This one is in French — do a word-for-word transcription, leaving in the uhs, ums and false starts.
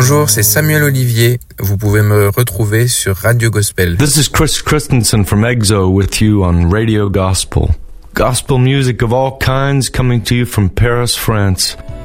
Bonjour, c'est Samuel Olivier. Vous pouvez me retrouver sur Radio Gospel. This is Chris Christensen from EXO with you on Radio Gospel. Gospel music of all kinds coming to you from Paris, France.